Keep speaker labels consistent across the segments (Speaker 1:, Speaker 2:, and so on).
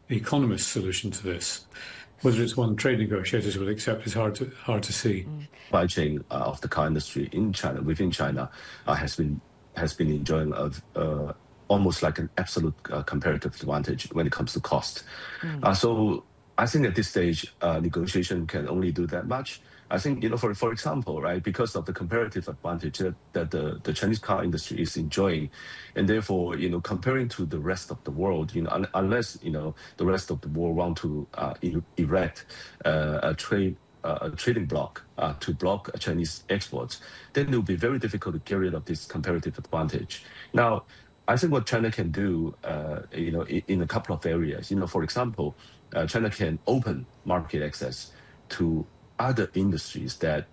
Speaker 1: economist's solution to this. Whether it's one trade negotiators will accept is hard to see.
Speaker 2: Supply chain of the car industry in China, within China, has been enjoying almost like an absolute comparative advantage when it comes to cost. So I think at this stage, negotiation can only do that much. I think, for example, right, because of the comparative advantage that the Chinese car industry is enjoying, and therefore, comparing to the rest of the world, unless, the rest of the world want to erect a trading block to block Chinese exports, then it will be very difficult to get rid of this comparative advantage. Now, I think what China can do, in a couple of areas, for example, China can open market access to other industries that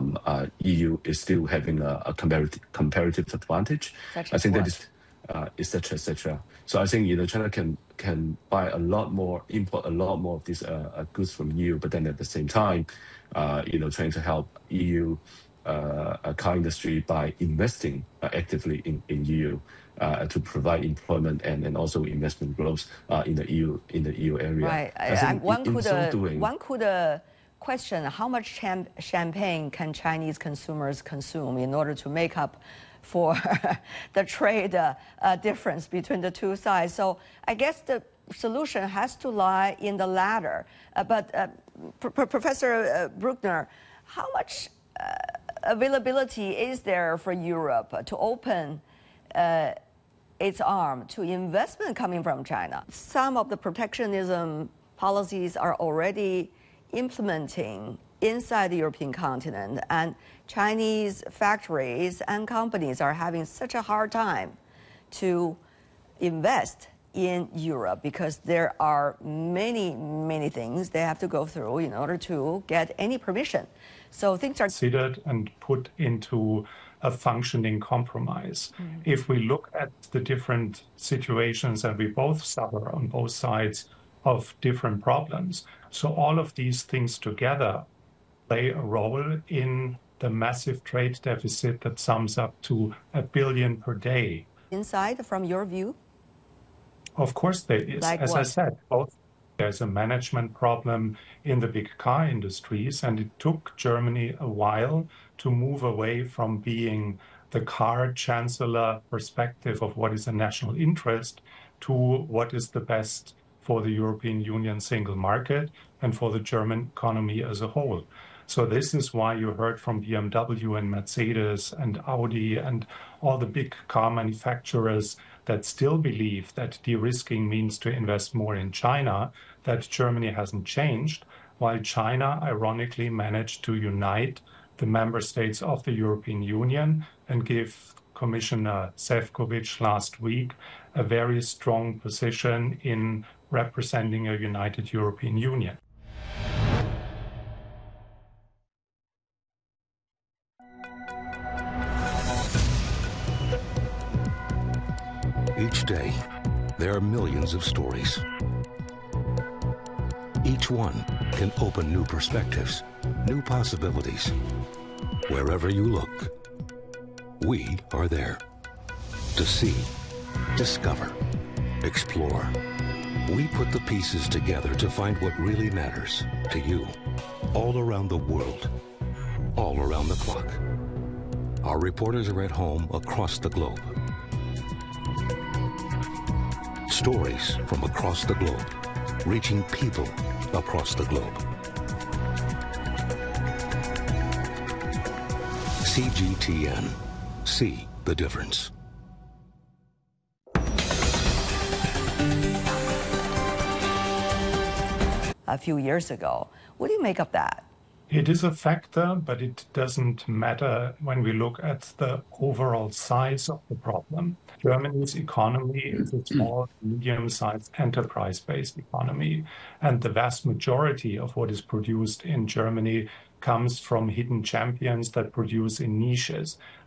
Speaker 2: EU is still having a comparative advantage. I think that is, et cetera, et cetera. So I think China can buy a lot more, import a lot more of these goods from EU, but then at the same time, trying to help EU car industry by investing actively in EU to provide employment and also investment growth in the EU area.
Speaker 3: Right.
Speaker 2: I think
Speaker 3: one could question how much champagne can Chinese consumers consume in order to make up for the trade difference between the two sides. So I guess the solution has to lie in the latter. But Professor Bruckner, how much availability is there for Europe to open its arm to investment coming from China? Some of the protectionism policies are already implementing inside the European continent, and Chinese factories and companies are having such a hard time to invest in Europe because there are many things they have to go through in order to get any permission. So things are
Speaker 4: considered and put into a functioning compromise. If we look at the different situations, and we both suffer on both sides of different problems, so all of these things together play a role in the massive trade deficit that sums up to $1 billion per day.
Speaker 3: Inside, from your view?
Speaker 4: Of course there is.
Speaker 3: Like
Speaker 4: As
Speaker 3: what?
Speaker 4: I said, there's a management problem in the big car industries, and it took Germany a while to move away from being the car chancellor perspective of what is a national interest to what is the best for the European Union single market and for the German economy as a whole. So this is why you heard from BMW and Mercedes and Audi and all the big car manufacturers that still believe that de-risking means to invest more in China, that Germany hasn't changed, while China ironically managed to unite the member states of the European Union and give Commissioner Šefčovič last week a very strong position in representing a united European Union.
Speaker 5: Each day, there are millions of stories. Each one can open new perspectives, new possibilities. Wherever you look, we are there to see, discover, explore. We put the pieces together to find what really matters to you, all around the world, all around the clock. Our reporters are at home across the globe. Stories from across the globe, reaching people across the globe. CGTN. See the difference.
Speaker 3: A few years ago. What do you make of that?
Speaker 4: It is a factor, but it doesn't matter when we look at the overall size of the problem. Germany's economy is a small, medium-sized, enterprise-based economy, and the vast majority of what is produced in Germany comes from hidden champions that produce in niches.